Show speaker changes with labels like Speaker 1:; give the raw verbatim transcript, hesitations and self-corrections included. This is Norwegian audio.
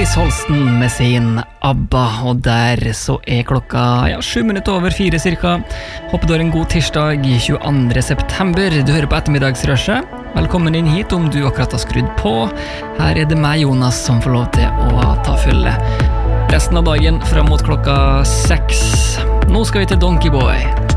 Speaker 1: Chris Holsten med sin ABBA, og der så er klokka ja, sju minutter over fire cirka. Håper du har en god tirsdag tjueandre september. Du hører på ettermiddagsrushet. Velkommen inn hit om du akkurat har skrudd på. Her er det meg, Jonas, som får lov til å ta fulle resten av dagen frem mot klokka seks. Nå skal vi til Donkey Boy.